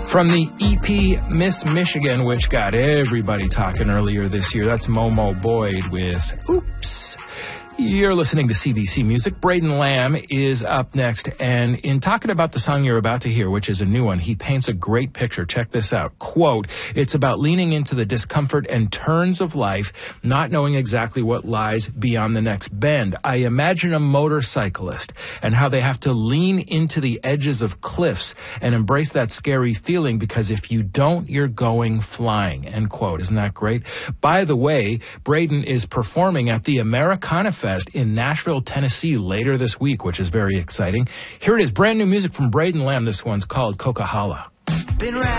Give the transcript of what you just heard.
From the EP Miss Michigan, which got everybody talking earlier this year, that's Momo Boyd with Oops. You're listening to CBC Music. Braden Lamb is up next, and in talking about the song you're about to hear, which is a new one, he paints a great picture. Check this out. Quote, "It's about leaning into the discomfort and turns of life, not knowing exactly what lies beyond the next bend. I imagine a motorcyclist and how they have to lean into the edges of cliffs and embrace that scary feeling, because if you don't, you're going flying." End quote. Isn't that great? By the way, Braden is performing at the Americana Fest in Nashville, Tennessee later this week, which is very exciting. Here it is, brand new music from Braden Lamb. This one's called Coca-Cola.